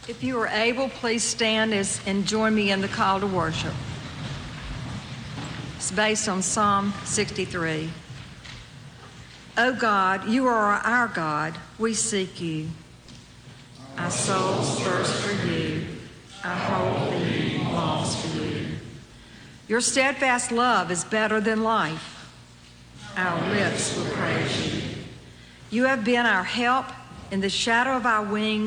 If you are able, please stand and join me in the call to worship. It's based on Psalm 63. O God, you are our God. We seek you. Our souls thirst for you. Our whole being longs for you. Your steadfast love is better than life. Our lips will praise you. You have been our help in the shadow of our wings.